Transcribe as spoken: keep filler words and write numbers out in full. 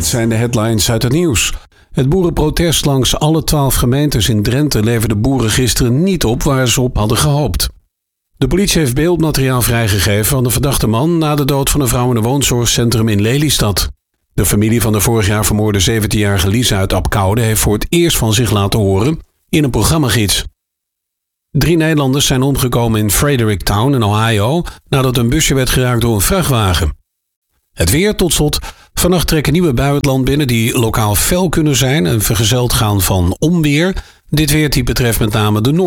zijn de headlines uit het nieuws. Het boerenprotest langs alle twaalf gemeentes in Drenthe leverde boeren gisteren niet op waar ze op hadden gehoopt. De politie heeft beeldmateriaal vrijgegeven van de verdachte man na de dood van een vrouw in een woonzorgcentrum in Lelystad. De familie van de vorig jaar vermoorde zeventienjarige Lisa uit Abcoude heeft voor het eerst van zich laten horen in een programmagids. Drie Nederlanders zijn omgekomen in Fredericktown in Ohio nadat een busje werd geraakt door een vrachtwagen. Het weer tot slot. Vannacht trekken nieuwe buien het land binnen die lokaal fel kunnen zijn en vergezeld gaan van onweer. Dit weertype betreft met name de noord.